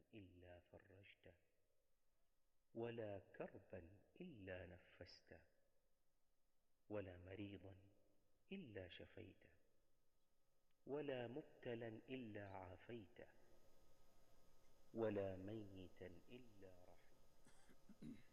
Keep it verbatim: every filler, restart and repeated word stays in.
إلا فرجته، ولا كربا إلا نفسته، ولا مريضا إلا شفيته، ولا مبتلا إلا عافيته، ولا ميتا إلا رحمته.